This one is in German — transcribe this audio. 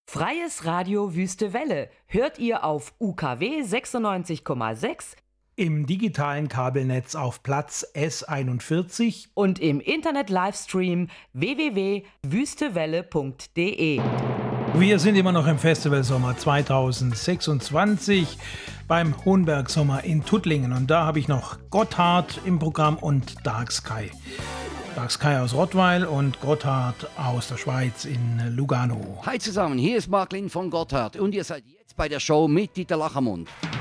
Freies Radio Wüste Welle hört ihr auf UKW 96,6, im digitalen Kabelnetz auf Platz S41 und im Internet-Livestream www.wüstewelle.de. Wir sind immer noch im Festivalsommer 2026 beim Hohenberg Sommer in Tuttlingen und da habe ich noch Gotthard im Programm und Dark Sky. Dark Sky aus Rottweil und Gotthard aus der Schweiz in Lugano. Hi zusammen, hier ist Mark Lin von Gotthard und ihr seid jetzt bei der Show mit Dieter Lachermund.